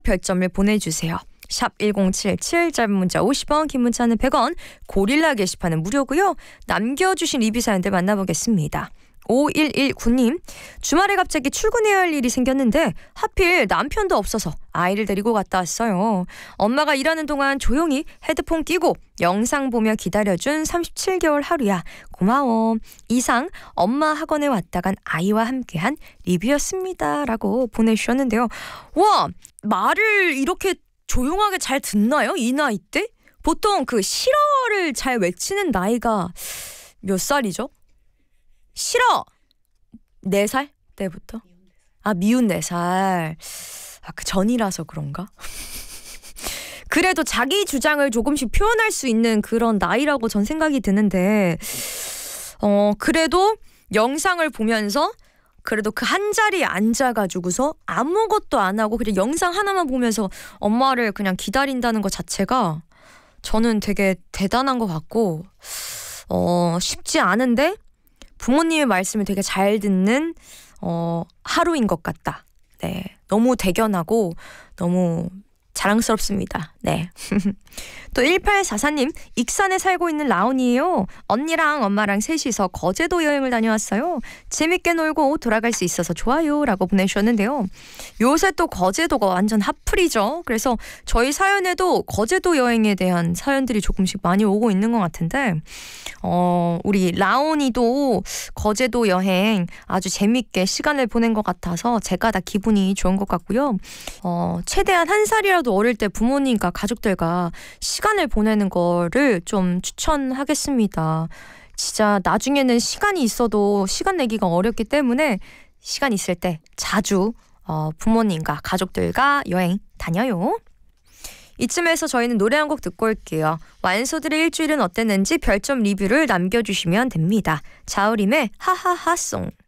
별점을 보내주세요. 샵 1077, 짧은 문자 50원, 긴 문자는 100원, 고릴라 게시판은 무료고요. 남겨주신 리뷰 사연들 만나보겠습니다. 5119님, 주말에 갑자기 출근해야 할 일이 생겼는데 하필 남편도 없어서 아이를 데리고 갔다 왔어요. 엄마가 일하는 동안 조용히 헤드폰 끼고 영상 보며 기다려준 37개월 하루야. 고마워. 이상 엄마 학원에 왔다 간 아이와 함께한 리뷰였습니다. 라고 보내주셨는데요. 와, 말을 이렇게 조용하게 잘 듣나요? 이 나이 때? 보통 그 싫어를 잘 외치는 나이가 몇 살이죠? 싫어! 4살 때부터? 아, 미운 4살. 아, 그 전이라서 그런가? 그래도 자기 주장을 조금씩 표현할 수 있는 그런 나이라고 전 생각이 드는데 그래도 영상을 보면서 그래도 그 한 자리에 앉아가지고서 아무것도 안 하고 그냥 영상 하나만 보면서 엄마를 그냥 기다린다는 것 자체가 저는 되게 대단한 것 같고 쉽지 않은데 부모님의 말씀을 되게 잘 듣는 하루인 것 같다. 네, 너무 대견하고 너무 자랑스럽습니다. 네. 또 1844님, 익산에 살고 있는 라온이에요. 언니랑 엄마랑 셋이서 거제도 여행을 다녀왔어요. 재밌게 놀고 돌아갈 수 있어서 좋아요 라고 보내주셨는데요. 요새 또 거제도가 완전 핫플이죠. 그래서 저희 사연에도 거제도 여행에 대한 사연들이 조금씩 많이 오고 있는 것 같은데 우리 라온이도 거제도 여행 아주 재밌게 시간을 보낸 것 같아서 제가 다 기분이 좋은 것 같고요. 최대한 한 살이라도 어릴 때 부모님과 가족들과 시간을 보내는 거를 좀 추천하겠습니다. 진짜 나중에는 시간이 있어도 시간 내기가 어렵기 때문에 시간 있을 때 자주 부모님과 가족들과 여행 다녀요. 이쯤에서 저희는 노래 한 곡 듣고 올게요. 완소들의 일주일은 어땠는지 별점 리뷰를 남겨주시면 됩니다. 자우림의 하하하송.